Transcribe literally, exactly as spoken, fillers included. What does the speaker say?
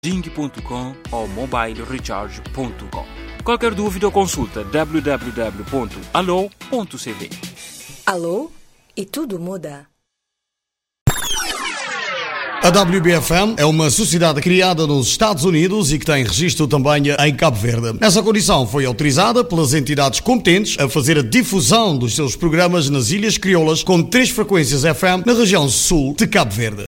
ding ponto com ou mobile recharge ponto com. Qualquer dúvida ou consulta w w w ponto alô ponto c v. Alô? E tudo muda. A W B F M é uma sociedade criada nos Estados Unidos e que tem registro também em Cabo Verde. Essa condição foi autorizada pelas entidades competentes a fazer a difusão dos seus programas nas Ilhas Crioulas com três frequências F M na região sul de Cabo Verde.